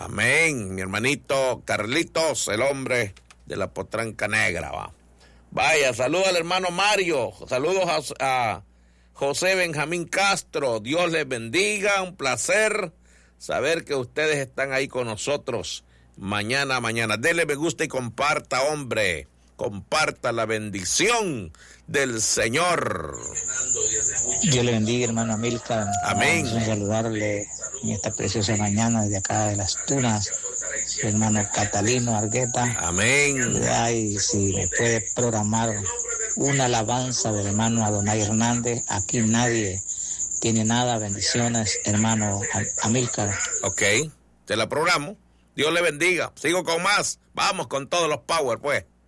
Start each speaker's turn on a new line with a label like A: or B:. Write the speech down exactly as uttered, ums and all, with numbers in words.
A: Amén, mi hermanito Carlitos, el hombre de la potranca negra, va. Vaya, saludos al hermano Mario, saludos a, a José Benjamín Castro, Dios les bendiga, un placer saber que ustedes están ahí con nosotros mañana, mañana. Dele me gusta y comparta, hombre, comparta la bendición del Señor.
B: Dios le bendiga, hermano Amílcar.
A: Amén.
B: Vamos a saludarle en esta preciosa mañana desde acá de Las Tunas, hermano Catalino Argueta.
A: Amén.
B: Ay, si me puede programar una alabanza del hermano Adonai Hernández, aquí nadie tiene nada. Bendiciones, hermano Amílcar.
A: Ok, te la programo. Dios le bendiga. Sigo con más. Vamos con todos los power, pues.